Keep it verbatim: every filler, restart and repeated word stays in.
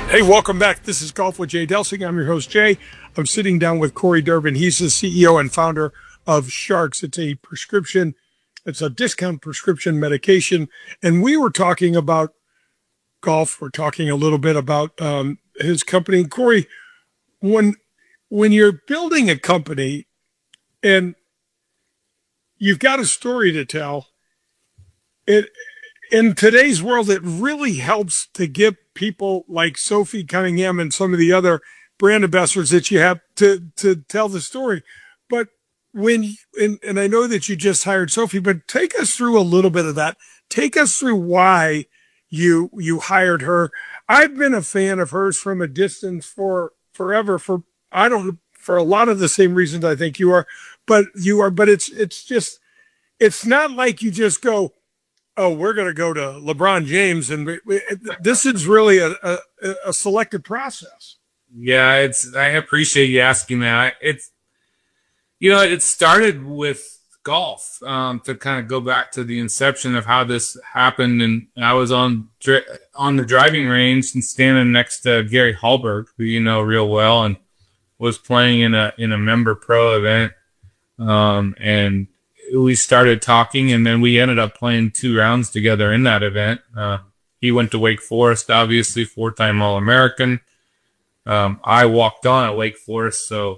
Hey, welcome back. This is Golf with Jay Delsing. I'm your host, Jay. I'm sitting down with Corey Durbin. He's the C E O and founder of Sharks. It's a prescription, it's a discount prescription medication. And we were talking about golf. We're talking a little bit about um, his company. Corey, when when you're building a company and you've got a story to tell, it in today's world, it really helps to give people like Sophie Cunningham and some of the other brand ambassadors that you have to, to tell the story. But when, and, and I know that you just hired Sophie, but take us through a little bit of that. Take us through why you, you hired her. I've been a fan of hers from a distance for forever, for, I don't, for a lot of the same reasons I think you are, but you are, but it's, it's just, it's not like you just go, oh, we're going to go to LeBron James. And we, we, this is really a, a, a selected process. Yeah, it's, I appreciate you asking that. It's, you know, it started with golf, um, to kind of go back to the inception of how this happened. And I was on, on the driving range and standing next to Gary Hallberg, who you know real well, and was playing in a, in a member pro event. Um, and we started talking, and then we ended up playing two rounds together in that event. Uh, he went to Wake Forest, obviously, four-time All-American. Um, I walked on at Wake Forest, so